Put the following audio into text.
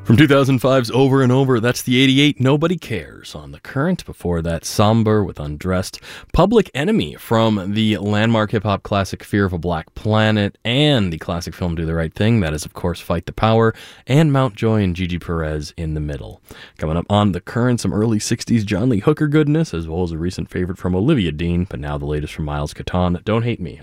From 2005's Over and Over, that's the 88 Nobody Cares on The Current. Before that, Somber with Undressed. Public Enemy from the landmark hip-hop classic Fear of a Black Planet and the classic film Do the Right Thing. That is, of course, Fight the Power. And Mountjoy and Gigi Perez in the middle. Coming up on The Current, some early 60s John Lee Hooker goodness, as well as a recent favorite from Olivia Dean, but now the latest from Miles Caton, Don't Hate Me.